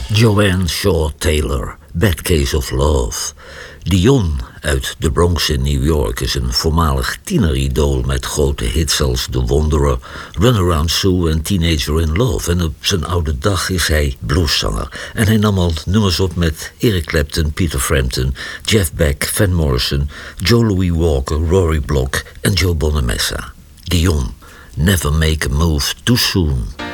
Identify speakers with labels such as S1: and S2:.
S1: Joanne Shaw Taylor, Bad Case of Love. Dion uit de Bronx in New York is een voormalig tieneridool met grote hits als The Wanderer, Runaround Sue en Teenager in Love. En op zijn oude dag is hij blueszanger. En hij nam al nummers op met Eric Clapton, Peter Frampton, Jeff Beck, Van Morrison, Joe Louis Walker, Rory Block en Joe Bonamessa. Dion, Never Make a Move Too Soon.